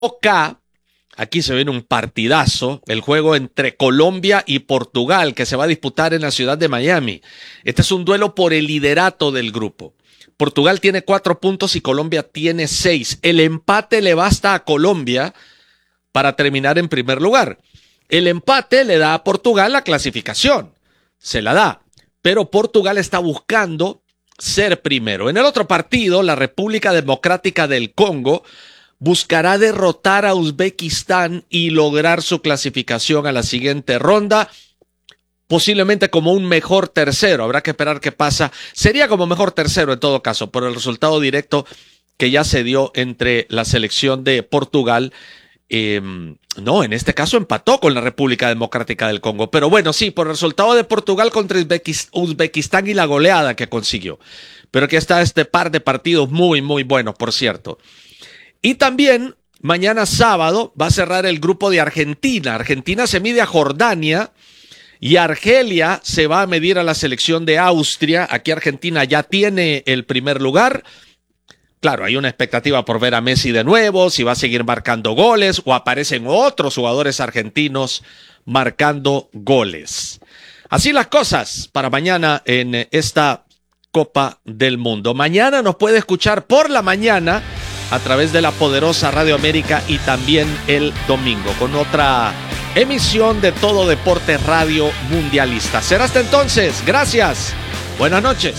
Acá, aquí se viene un partidazo, el juego entre Colombia y Portugal que se va a disputar en la ciudad de Miami. Este es un duelo por el liderato del grupo. Portugal tiene 4 puntos y Colombia tiene 6. El empate le basta a Colombia para terminar en primer lugar. El empate le da a Portugal la clasificación, se la da, pero Portugal está buscando ser primero. En el otro partido, la República Democrática del Congo buscará derrotar a Uzbekistán y lograr su clasificación a la siguiente ronda, posiblemente como un mejor tercero. Habrá que esperar qué pasa. Sería como mejor tercero en todo caso, por el resultado directo que ya se dio entre la selección de Portugal. No, en este caso empató con la República Democrática del Congo. Pero bueno, sí, por el resultado de Portugal contra Uzbekistán y la goleada que consiguió. Pero aquí está este par de partidos muy, muy buenos, por cierto. Y también, mañana sábado, va a cerrar el grupo de Argentina. Argentina se mide a Jordania y Argelia se va a medir a la selección de Austria. Aquí Argentina ya tiene el primer lugar. Claro, hay una expectativa por ver a Messi de nuevo, si va a seguir marcando goles o aparecen otros jugadores argentinos marcando goles. Así las cosas para mañana en esta Copa del Mundo. Mañana nos puede escuchar por la mañana a través de la poderosa Radio América y también el domingo con otra emisión de Todo Deporte Radio Mundialista. Será hasta entonces. Gracias. Buenas noches.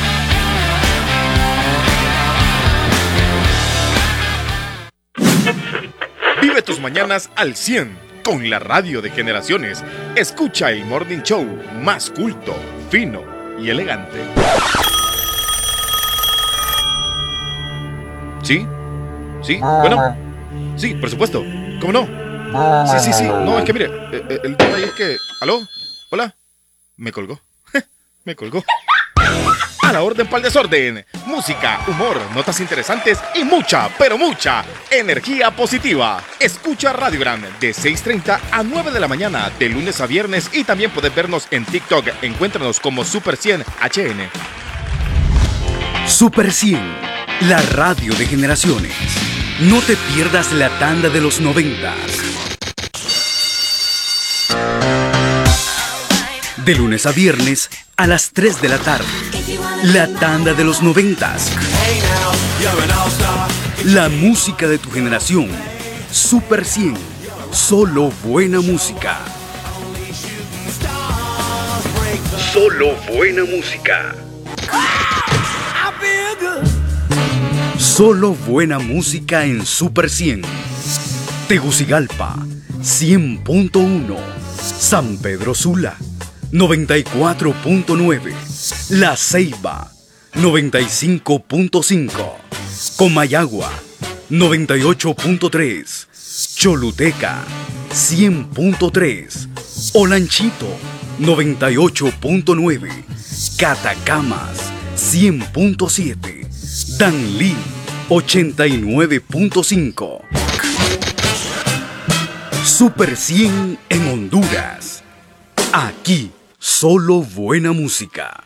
Vive tus mañanas al 100 con la radio de generaciones. Escucha el Morning Show más culto, fino y elegante. ¿Sí? ¿Sí? Bueno. Sí, por supuesto. ¿Cómo no? Sí. No, es que mire, el detalle es que... ¿Aló? ¿Hola? Me colgó. Me colgó. A la orden pa'l desorden. Música, humor, notas interesantes y mucha, pero mucha energía positiva. Escucha Radio Gran de 6:30 a 9 de la mañana, de lunes a viernes. Y también puedes vernos en TikTok. Encuéntranos como Super 100 HN. Super 100, la radio de generaciones. No te pierdas la tanda de los 90. De lunes a viernes a las 3 de la tarde. La tanda de los 90. La música de tu generación. Super 100. Solo buena música. Solo buena música. Solo buena música en Super 100. Tegucigalpa 100.1. San Pedro Sula 94.9. La Ceiba 95.5. Comayagua 98.3. Choluteca 100.3. Olanchito 98.9. Catacamas 100.7. Danlí 89.5. Super 100 en Honduras. Aquí solo buena música.